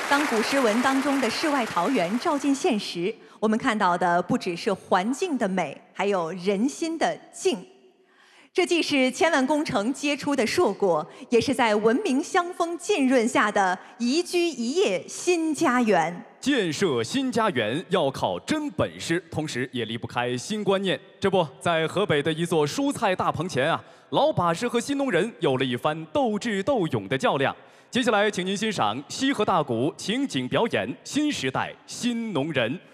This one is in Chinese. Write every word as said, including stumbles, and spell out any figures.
当古诗文当中的世外桃源照进现实，我们看到的不只是环境的美，还有人心的静。这既是千万工程结出的硕果，也是在文明香风浸润下的宜居宜业新家园。 建设新家园要靠真本事，同时也离不开新观念。这不，在河北的一座蔬菜大棚前啊，老把式和新农人有了一番斗智斗勇的较量。接下来，请您欣赏西河大鼓情景表演《新时代新农人》。